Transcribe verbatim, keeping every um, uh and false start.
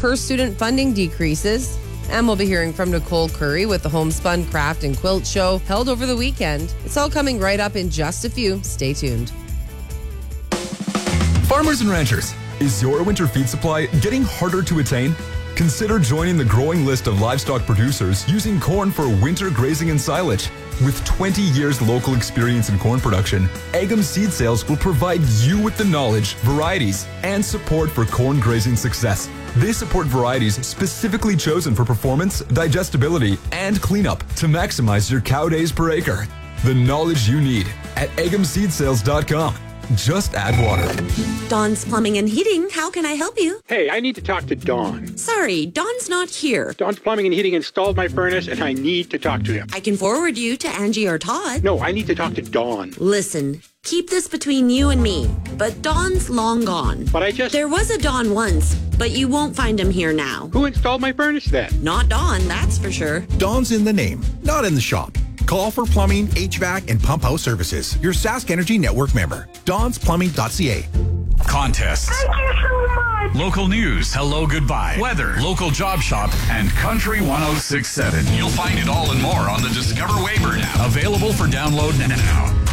per student funding decreases. And we'll be hearing from Nicole Curry with the Homespun Craft and Quilt Show held over the weekend. It's all coming right up in just a few. Stay tuned. Farmers and ranchers, is your winter feed supply getting harder to attain? Consider joining the growing list of livestock producers using corn for winter grazing and silage. With twenty years local experience in corn production, Agam Seed Sales will provide you with the knowledge, varieties, and support for corn grazing success. They support varieties specifically chosen for performance, digestibility, and cleanup to maximize your cow days per acre. The knowledge you need at agam seed sales dot com. Just add water. Dawn's Plumbing and Heating, how can I help you? Hey, I need to talk to Dawn. Sorry, Dawn's not here. Dawn's Plumbing and Heating installed my furnace, and I need to talk to him. I can forward you to Angie or Todd. No, I need to talk to Dawn. Listen, keep this between you and me, but Dawn's long gone. But I just... There was a Dawn once, but you won't find him here now. Who installed my furnace then? Not Dawn, that's for sure. Dawn's in the name, not in the shop. Call for plumbing, H V A C, and pump house services. Your Sask Energy Network member. dawns plumbing dot c a. Contests. Thank you so much. Local news. Hello, goodbye. Weather. Local job shop. And Country one oh six point seven. You'll find it all and more on the Discover Wayburn app. Available for download now.